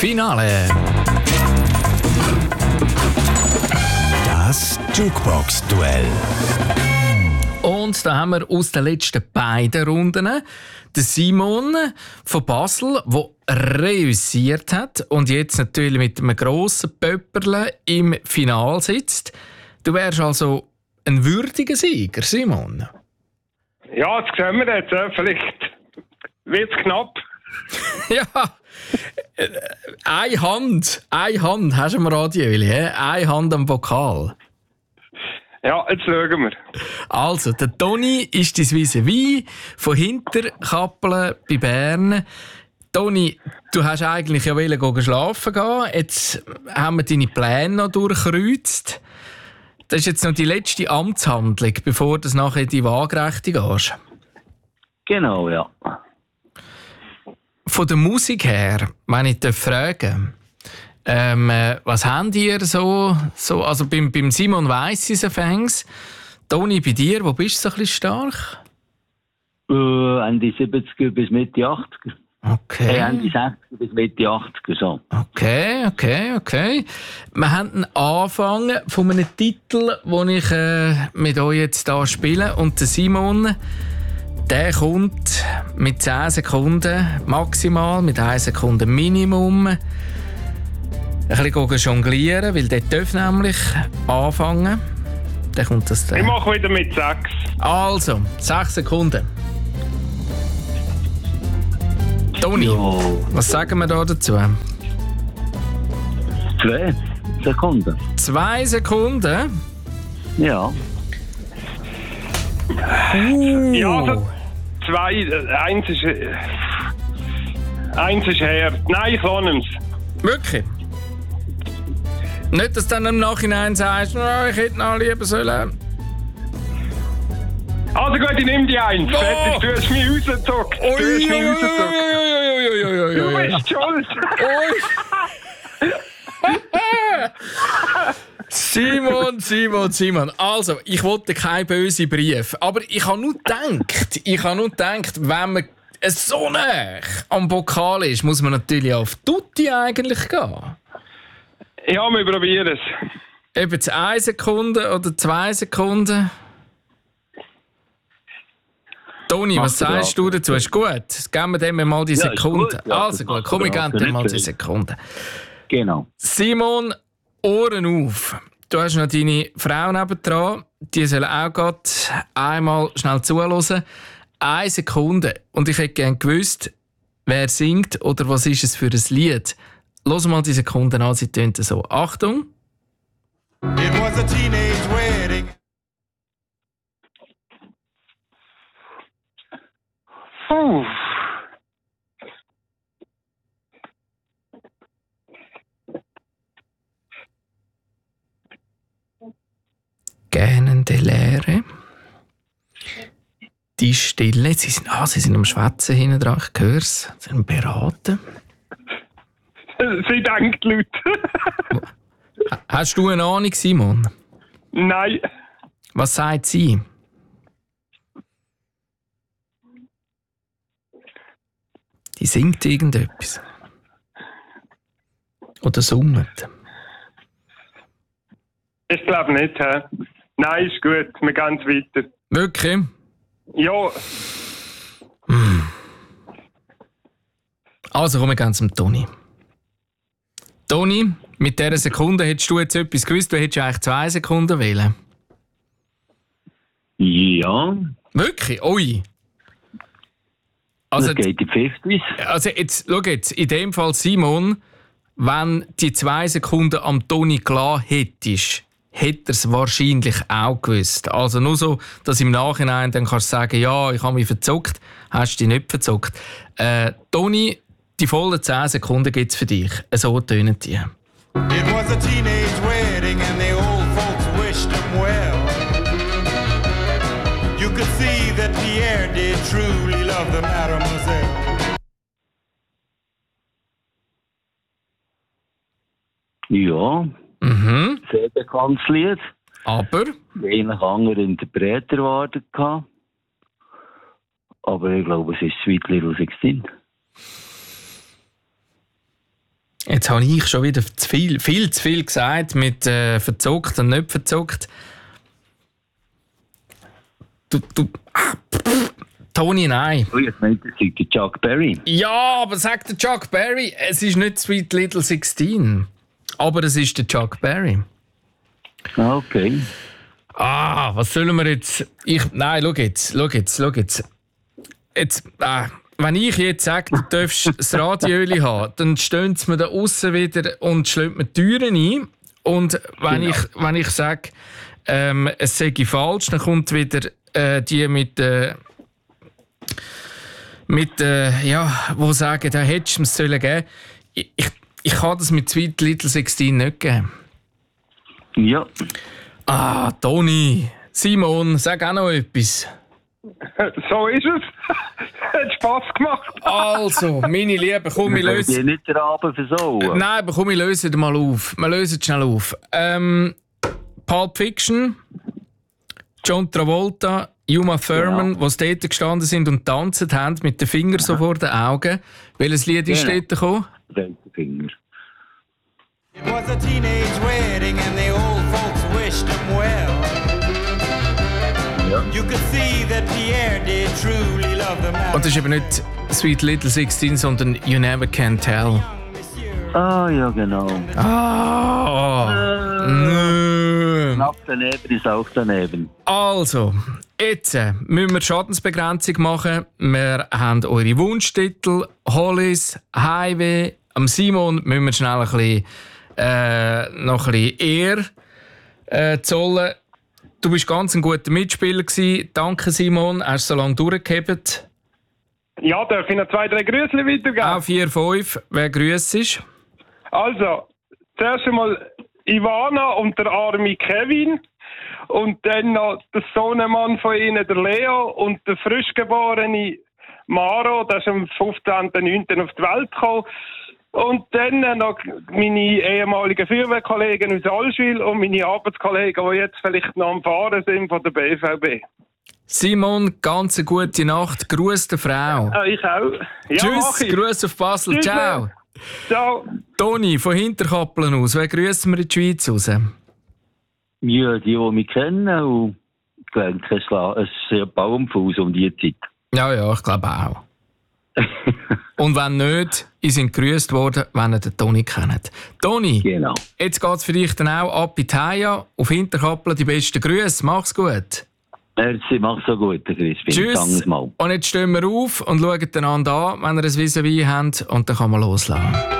Finale. Das Jukebox-Duell. Und da haben wir aus den letzten beiden Runden den Simon von Basel, der reüssiert hat und jetzt natürlich mit einem grossen Pöpperle im Finale sitzt. Du wärst also ein würdiger Sieger, Simon. Ja, das sehen wir jetzt. Vielleicht wird es knapp. Ja, eine Hand hast du am Radio, eine Hand am Vokal. Ja, jetzt schauen wir. Also, der Toni ist dein Vis-à-vis von Hinterkappeln bei Bern. Toni, du hast eigentlich ja schlafen gehen. Jetzt haben wir deine Pläne noch durchkreuzt. Das ist jetzt noch die letzte Amtshandlung, bevor du nachher in die Waagrechte gehst. Genau, ja. Von der Musik her, wenn ich fragen darf, was habt ihr so also beim Simon weiss ich es fängs. Toni, bei dir, wo bist du so ein bisschen stark? Ende 70er bis Mitte 80er. Okay. Ende 60er bis Mitte 80er, so. Okay. Wir haben einen Anfang von einem Titel, den ich mit euch jetzt hier spiele. Und der Simon, der kommt mit 10 Sekunden maximal, mit 1 Sekunde Minimum. Ein bisschen jonglieren, weil der darf nämlich anfangen. Dann kommt das dann. Ich mache wieder mit 6. Also, 6 Sekunden. Toni, was sagen wir da dazu? 2 Sekunden. 2 Sekunden? Ja. Ja, also 2, 1 ist her. Nein, ich lasse es. Wirklich? Nicht, dass du dann im Nachhinein sagst, oh, ich hätte noch lieber sollen. Also gut, ich nehme die 1. Oh. Fertig, du hast mich rausgezockt. Du bist schuld. Simon. Also, ich wollte keinen bösen Brief. Aber ich habe nur gedacht, wenn man so nah am Pokal ist, muss man natürlich auf Tutti eigentlich gehen. Ja, wir probieren es. Eben 1 Sekunde oder 2 Sekunden. Toni, was sagst du dazu? Ist gut? Geben wir dem mal die Sekunde. Ja, also gut, komm, ich gebe dir mal die Sekunde. Genau. Simon, Ohren auf. Du hast noch deine Frau nebendran. Die sollen auch gerade einmal schnell zuhören. 1 Sekunde. Und ich hätte gerne gewusst, wer singt oder was ist es für ein Lied. Los mal die Sekunden an, sie tönt so. Achtung. It was a teenage wedding. Gähnende Leere. Die Stille. Sie sind am Schwätzen hinten dran. Ich höre es. Sie sind beraten. Sie denkt laut. Hast du eine Ahnung, Simon? Nein. Was sagt sie? Die singt irgendetwas. Oder summt. Ich glaube nicht. He? Nein, ist gut. Wir gehen weiter. Wirklich? Ja. Also kommen wir ganz zum Toni. Toni, mit dieser Sekunde hättest du jetzt etwas gewusst, du hättest eigentlich 2 Sekunden wählen. Ja. Wirklich? Ui. Also, das geht in 50s. Also jetzt, schau jetzt, in dem Fall Simon, wenn die 2 Sekunden am Toni klar hättest, hätte er es wahrscheinlich auch gewusst. Also nur so, dass im Nachhinein dann kannst du sagen, ja, ich habe mich verzockt, hast du dich nicht verzockt. Toni, die vollen 10 Sekunden gibt es für dich. So tönen die. It was a teenage wedding and the old folks wished him well. You could see that Pierre did truly love the mademoiselle. Ja. Sehr bekanntes Lied. Aber? Eigentlich andere Interpreter erwartet. Aber ich glaube, es ist Sweet Little 16. Jetzt habe ich schon wieder viel zu viel gesagt mit verzockt und nicht verzockt. Toni, nein. Oh, jetzt meint er, der Chuck Berry. Ja, aber sagt der Chuck Berry, es ist nicht Sweet Little 16. Aber es ist der Chuck Berry. Ah, okay. Was sollen wir jetzt? Nein, schau jetzt. Wenn ich jetzt sage, du darfst das Radioöli haben, dann stehen sie mir da aussen wieder und schlagen mir die Türen ein. Und wenn ich sage, es sei falsch, dann kommt wieder die wo sagen, da hättest du es sollen geben. Ich kann das mit Sweet Little 16 nicht geben. Ja. Toni, Simon, sag auch noch etwas. So ist es. Hat Spass gemacht. Also, meine Lieben, komm, wir lösen... Ich nicht den Abend versauen. Nein, aber komm, wir lösen es mal auf. Wir lösen es schnell auf. Pulp Fiction, John Travolta, Uma Thurman, die dort gestanden sind und tanzt haben, mit den Fingern so vor den Augen. Welches Lied ist dort gekommen? Finger. It was a teenage wedding and the old folks wished him well. Ja. You could see that Pierre did truly love the man. Und das ist eben nicht Sweet Little 16, sondern You Never Can Tell. Ah, ja, genau. Nö. Knapp daneben ist auch daneben. Also, jetzt müssen wir Schadensbegrenzung machen. Wir haben eure Wunschtitel, Hollis, Highway. Am Simon müssen wir schnell noch ein bisschen Ehre zollen. Du bist ganz ein guter Mitspieler gewesen. Danke, Simon. Hast so lange durchgehebt. Ja, darf ich noch 2, 3 Grüße weitergeben? Auch 4, 5. Wer grüßt ist? Also, zuerst einmal Ivana und der arme Kevin. Und dann noch der Sohnemann von ihnen, der Leo. Und der frischgeborene Maro, der ist am 15.09. auf die Welt gekommen. Und dann noch meine ehemaligen Feuerwehrkollegen aus Allschwil und meine Arbeitskollegen, die jetzt vielleicht noch am Fahren sind von der BVB. Simon, ganz eine gute Nacht. Gruß der Frau. Ich auch. Ja, Tschüss, Gruß auf Basel. Tschüss. Ciao. Ciao. Toni, von Hinterkappeln aus, wer grüßen wir in die Schweiz raus? Ja, die mich kennen. Und ich denke, es ist ein Baumfuß um die Zeit. Ja, ich glaube auch. Und wenn nicht, ihr seid gegrüßt worden, wenn ihr den Toni kennt. Toni, Genau. jetzt geht es für dich dann auch ab in die Haia, auf Hinterkappeln die besten Grüße. Mach's gut. Merci, mach's so gut, Crispin. Tschüss. Mal. Und jetzt stehen wir auf und schauen einander an, wenn ihr ein Vis-à-vis habt, und dann kann man loslassen.